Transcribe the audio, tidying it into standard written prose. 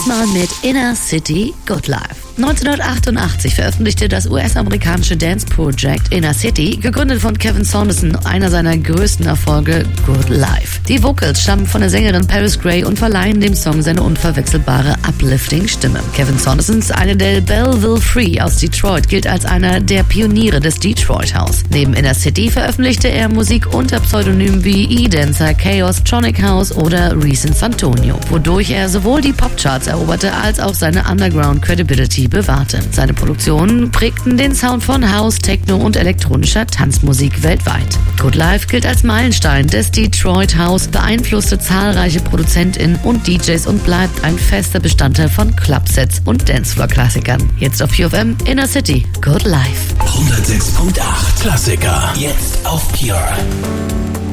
Diesmal mit Inner City Good Life. 1988 veröffentlichte das US-amerikanische Dance-Project Inner City, gegründet von Kevin Saunderson, einer seiner größten Erfolge, Good Life. Die Vocals stammen von der Sängerin Paris Grey und verleihen dem Song seine unverwechselbare Uplifting-Stimme. Kevin Saunderson, einer der Belleville Free aus Detroit, gilt als einer der Pioniere des Detroit House. Neben Inner City veröffentlichte er Musik unter Pseudonymen wie E-Dancer, Chaos, Tronic House oder Recent Santonio, wodurch er sowohl die Popcharts eroberte als auch seine Underground-Credibility bewahrte. Seine Produktionen prägten den Sound von House, Techno und elektronischer Tanzmusik weltweit. Good Life gilt als Meilenstein des Detroit House, beeinflusste zahlreiche ProduzentInnen und DJs und bleibt ein fester Bestandteil von Clubsets und Dancefloor-Klassikern. Jetzt auf Pure FM, Inner City, Good Life. 106.8 Klassiker. Jetzt auf Pure.